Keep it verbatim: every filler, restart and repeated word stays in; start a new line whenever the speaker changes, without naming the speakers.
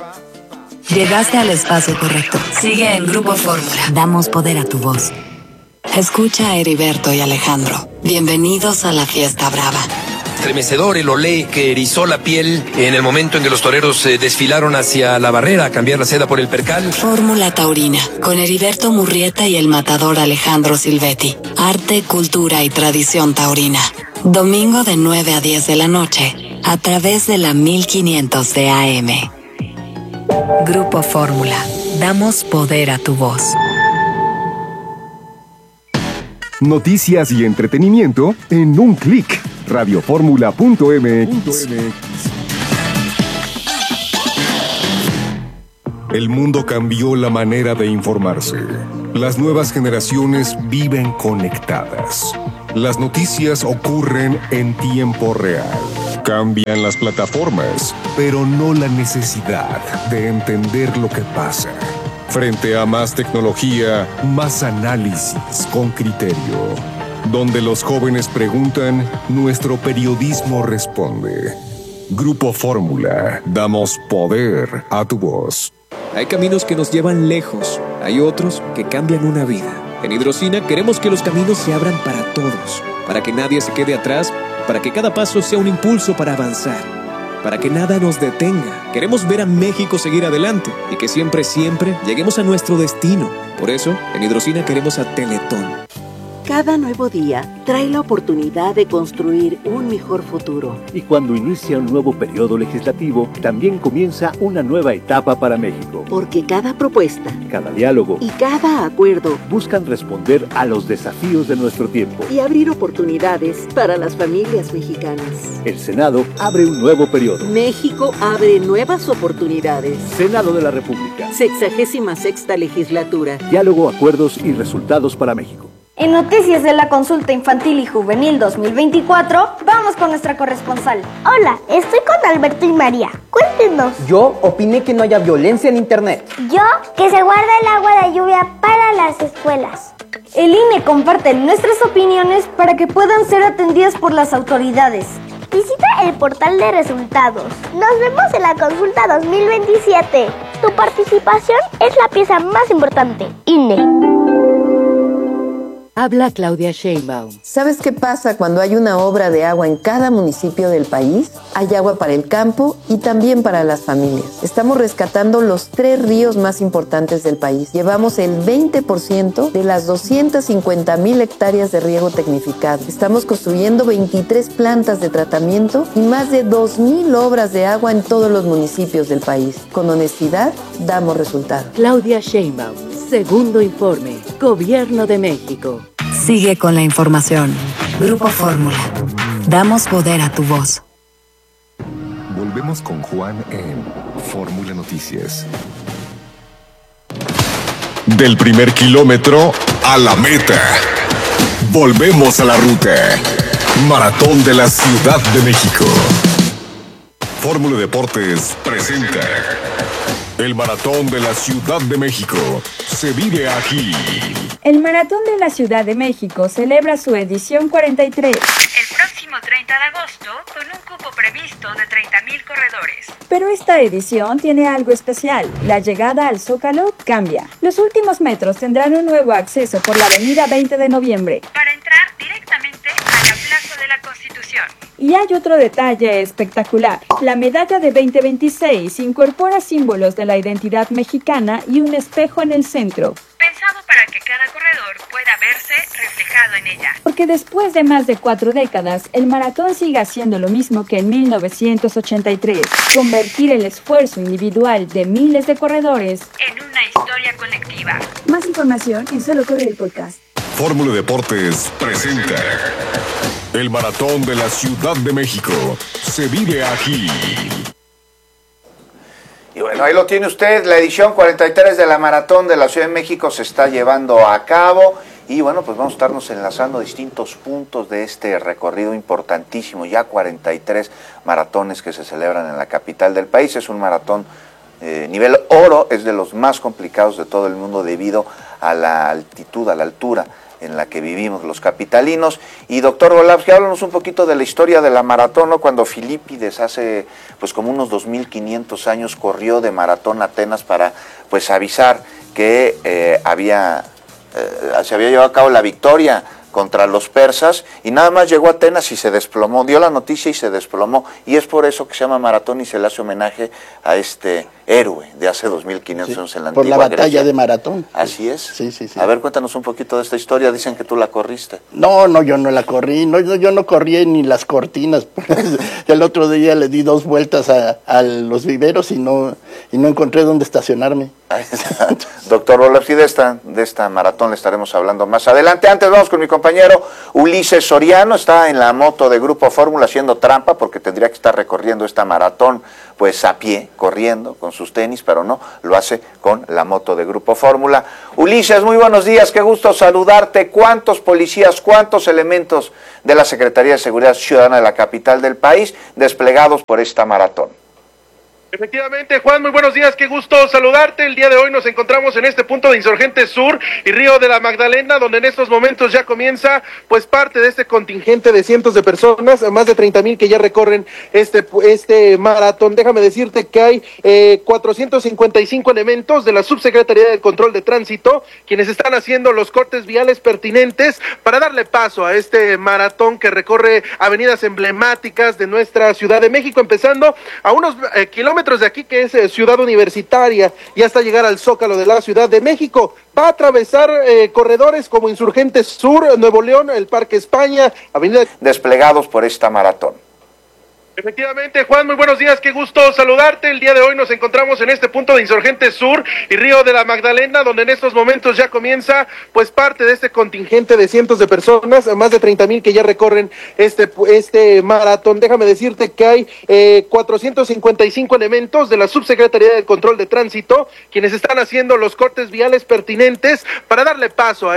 Llegaste al espacio correcto. Sigue en Grupo Fórmula. Damos poder a tu voz. Escucha a Heriberto y Alejandro. Bienvenidos a la fiesta brava.
Estremecedor el olé que erizó la piel en el momento en que los toreros eh, desfilaron hacia la barrera a cambiar la seda por el percal.
Fórmula Taurina, con Heriberto Murrieta y el matador Alejandro Silvetti. Arte, cultura y tradición taurina. Domingo de nueve a diez de la noche, a través de la mil quinientos de A M. Grupo Fórmula. Damos poder a tu voz.
Noticias y entretenimiento en un clic. radioformula punto m x. El mundo cambió la manera de informarse. Las nuevas generaciones viven conectadas. Las noticias ocurren en tiempo real. Cambian las plataformas, pero no la necesidad de entender lo que pasa. Frente a más tecnología, más análisis con criterio. Donde los jóvenes preguntan, nuestro periodismo responde. Grupo Fórmula, damos poder a tu voz.
Hay caminos que nos llevan lejos, hay otros que cambian una vida. En Hidrocina queremos que los caminos se abran para todos, para que nadie se quede atrás, para que cada paso sea un impulso para avanzar, para que nada nos detenga. Queremos ver a México seguir adelante y que siempre, siempre lleguemos a nuestro destino. Por eso, en Hidrocina queremos a Teletón.
Cada nuevo día trae la oportunidad de construir un mejor futuro.
Y cuando inicia un nuevo periodo legislativo, también comienza una nueva etapa para México.
Porque cada propuesta,
cada diálogo
y cada acuerdo
buscan responder a los desafíos de nuestro tiempo
y abrir oportunidades para las familias mexicanas.
El Senado abre un nuevo periodo.
México abre nuevas oportunidades.
Senado de la República.
Sexagésima sexta legislatura.
Diálogo, acuerdos y resultados para México.
En Noticias de la Consulta Infantil y Juvenil dos mil veinticuatro, vamos con nuestra corresponsal.
Hola, estoy con Alberto y María. Cuéntenos.
Yo opiné que no haya violencia en internet.
Yo, que se guarda el agua de lluvia para las escuelas.
El I N E comparte nuestras opiniones para que puedan ser atendidas por las autoridades.
Visita el portal de resultados. Nos vemos en la consulta dos mil veintisiete. Tu participación es la pieza más importante. I N E.
Habla Claudia Sheinbaum. ¿Sabes qué pasa cuando hay una obra de agua en cada municipio del país? Hay agua para el campo y también para las familias. Estamos rescatando los tres ríos más importantes del país. Llevamos el veinte por ciento de las doscientas cincuenta mil hectáreas de riego tecnificado. Estamos construyendo veintitrés plantas de tratamiento y más de dos mil obras de agua en todos los municipios del país. Con honestidad, damos resultados.
Claudia Sheinbaum. Segundo informe. Gobierno de México.
Sigue con la información. Grupo Fórmula. Damos poder a tu voz.
Volvemos con Juan en Fórmula Noticias. Del primer kilómetro a la meta. Volvemos a la ruta. Maratón de la Ciudad de México. Fórmula Deportes presenta el Maratón de la Ciudad de México. Se vive aquí.
El Maratón de la Ciudad de México celebra su edición cuarenta y tres.
El próximo treinta de agosto, con un cupo previsto de treinta mil corredores.
Pero esta edición tiene algo especial. La llegada al Zócalo cambia. Los últimos metros tendrán un nuevo acceso por la avenida veinte de noviembre.
Para entrar directamente a la Plaza de la Constitución.
Y hay otro detalle espectacular. La medalla de veinte veintiséis incorpora símbolos de la identidad mexicana y un espejo en el centro.
Pensado para que cada corredor pueda verse reflejado en ella.
Porque después de más de cuatro décadas, el maratón sigue haciendo lo mismo que en mil novecientos ochenta y tres. Convertir el esfuerzo individual de miles de corredores
en una historia colectiva.
Más información en Solo Corre el Podcast.
Fórmula Deportes presenta el Maratón de la Ciudad de México. Se vive aquí.
Y bueno, ahí lo tiene usted, la edición cuarenta y tres de la Maratón de la Ciudad de México se está llevando a cabo. Y bueno, pues vamos a estarnos enlazando a distintos puntos de este recorrido importantísimo. Ya cuarenta y tres maratones que se celebran en la capital del país. Es un maratón eh, nivel oro, es de los más complicados de todo el mundo debido a la altitud, a la altura en la que vivimos los capitalinos. Y doctor Volapsky, háblanos un poquito de la historia de la maratón, ¿no? Cuando Filipides hace pues como unos dos mil quinientos años corrió de Maratón a Atenas para pues avisar que eh, había eh, se había llevado a cabo la victoria contra los persas, y nada más llegó a Atenas y se desplomó, dio la noticia y se desplomó, y es por eso que se llama maratón y se le hace homenaje a este héroe de hace dos mil quinientos años, sí, en la
por
antigua
la batalla
Grecia.
De Maratón.
Así es.
Sí, sí, sí.
A ver, cuéntanos un poquito de esta historia, dicen que tú la corriste.
No, no, yo no la corrí, no, yo no corrí ni las cortinas. El otro día le di dos vueltas a, a los viveros y no, y no encontré dónde estacionarme.
Doctor Volapsky, de esta, de esta maratón le estaremos hablando más adelante. Antes vamos con mi compañero Ulises Soriano, está en la moto de Grupo Fórmula haciendo trampa porque tendría que estar recorriendo esta maratón pues a pie, corriendo con sus tenis, pero no, lo hace con la moto de Grupo Fórmula. Ulises, muy buenos días, qué gusto saludarte. ¿Cuántos policías, cuántos elementos de la Secretaría de Seguridad Ciudadana de la capital del país desplegados por esta maratón?
Efectivamente, Juan, muy buenos días, qué gusto saludarte. El día de hoy nos encontramos en este punto de Insurgentes Sur y Río de la Magdalena, donde en estos momentos ya comienza pues parte de este contingente de cientos de personas, más de treinta mil que ya recorren este este maratón. Déjame decirte que hay eh, cuatrocientos cincuenta y cinco elementos de la Subsecretaría de Control de Tránsito, quienes están haciendo los cortes viales pertinentes para darle paso a este maratón que recorre avenidas emblemáticas de nuestra Ciudad de México, empezando a unos eh, kilómetros de aquí, que es eh, Ciudad Universitaria, y hasta llegar al Zócalo de la Ciudad de México. Va a atravesar eh, corredores como Insurgentes Sur, Nuevo León, el Parque España, Avenida...
Desplegados por esta maratón.
Efectivamente, Juan, muy buenos días, qué gusto saludarte. El día de hoy nos encontramos en este punto de Insurgentes Sur y Río de la Magdalena, donde en estos momentos ya comienza pues parte de este contingente de cientos de personas, más de treinta mil que ya recorren este este maratón. Déjame decirte que hay eh, cuatrocientos cincuenta y cinco elementos de la Subsecretaría de Control de Tránsito, quienes están haciendo los cortes viales pertinentes para darle paso a